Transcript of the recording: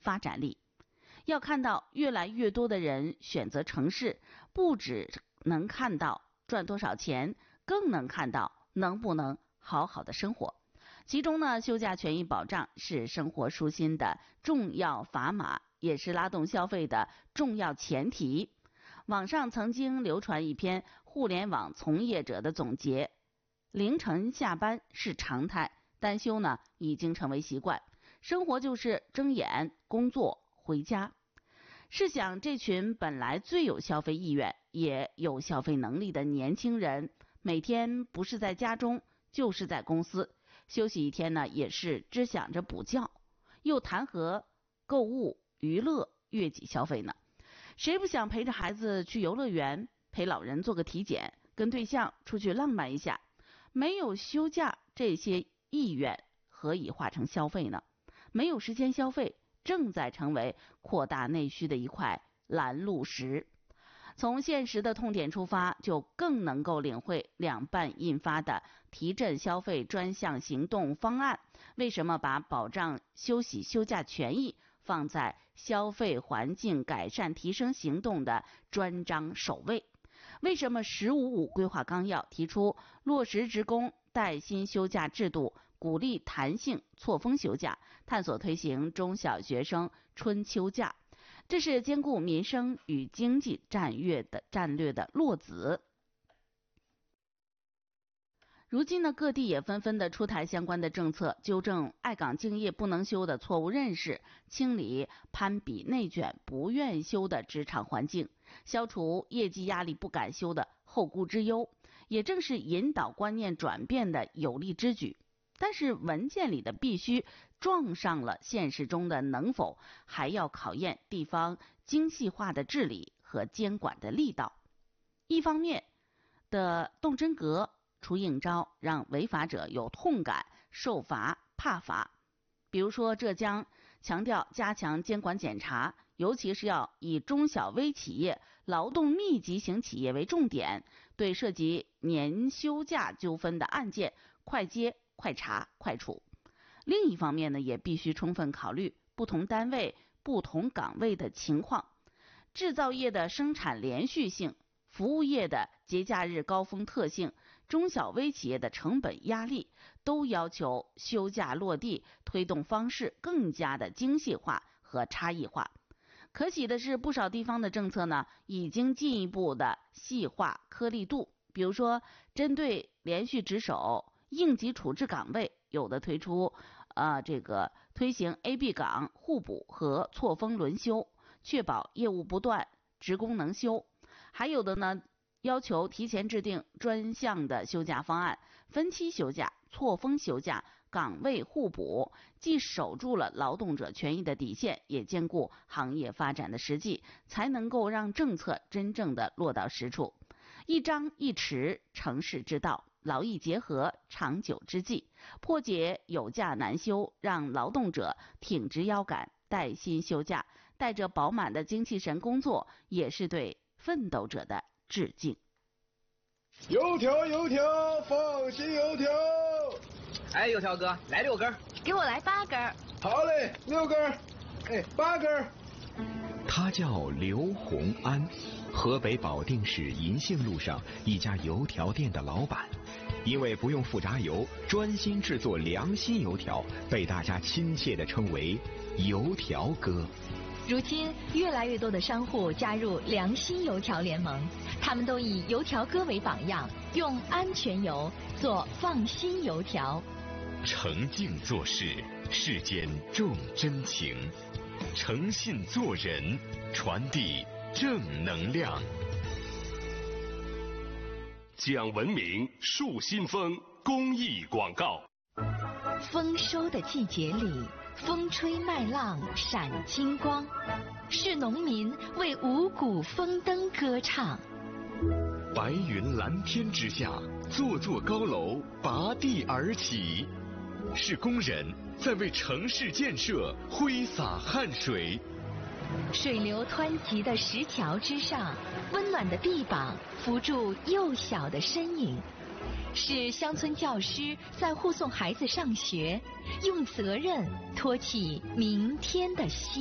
发展力。要看到越来越多的人选择城市，不只能看到赚多少钱，更能看到能不能好好的生活。其中呢，休假权益保障是生活舒心的重要砝码，也是拉动消费的重要前提。网上曾经流传一篇互联网从业者的总结：凌晨下班是常态，单休呢已经成为习惯，生活就是睁眼工作回家。试想，这群本来最有消费意愿也有消费能力的年轻人，每天不是在家中就是在公司，休息一天呢也是只想着补觉，又谈何购物娱乐悦己消费呢？谁不想陪着孩子去游乐园，陪老人做个体检，跟对象出去浪漫一下？没有休假，这些意愿何以化成消费呢？没有时间消费，正在成为扩大内需的一块拦路石。从现实的痛点出发，就更能够领会两办印发的提振消费专项行动方案为什么把保障休息休假权益放在消费环境改善提升行动的专章首位，为什么“15+5”规划纲要提出落实职工带薪休假制度，鼓励弹性错峰休假，探索推行中小学生春秋假。这是兼顾民生与经济战略的落子。如今呢，各地也纷纷的出台相关的政策，纠正爱岗敬业不能休的错误认识，清理攀比内卷不愿休的职场环境，消除业绩压力不敢休的后顾之忧，也正是引导观念转变的有力之举。但是文件里的必须撞上了现实中的能否，还要考验地方精细化的治理和监管的力道。一方面的动真格出硬招，让违法者有痛感，受罚怕罚。比如说浙江强调加强监管检查，尤其是要以中小微企业、劳动密集型企业为重点，对涉及年休假纠纷的案件快接快查快处。另一方面呢，也必须充分考虑不同单位不同岗位的情况，制造业的生产连续性，服务业的节假日高峰特性，中小微企业的成本压力，都要求休假落地推动方式更加的精细化和差异化。可喜的是，不少地方的政策呢，已经进一步的细化颗粒度。比如说，针对连续值守、应急处置岗位，有的推出推行 A、B 岗互补和错峰轮休，确保业务不断，职工能休。还有的呢，要求提前制定专项的休假方案，分期休假、错峰休假、岗位互补，既守住了劳动者权益的底线，也兼顾行业发展的实际，才能够让政策真正的落到实处。一张一弛，成事之道，劳逸结合，长久之计。破解有假难休，让劳动者挺直腰杆，带薪休假，带着饱满的精气神工作，也是对奋斗者的致敬。 油条油条，放心油条。 哎，油条哥，来6根。 给我来8根。 好嘞，6根。哎，8根。 他叫刘洪安，河北保定市银杏路上一家油条店的老板。因为不用复杂油，专心制作良心油条，被大家亲切地称为油条哥。 如今越来越多的商户加入良心油条联盟，他们都以油条哥为榜样，用安全油做放心油条。 诚敬做事，世间重真情；诚信做人，传递正能量。讲文明树新风公益广告。 丰收的季节里，风吹麦浪闪金光，是农民为五谷丰登歌唱。 白云蓝天之下，座座高楼拔地而起，是工人在为城市建设挥洒汗水。 水流湍急的石桥之上，温暖的臂膀扶住幼小的身影，是乡村教师在护送孩子上学，用责任托起明天的希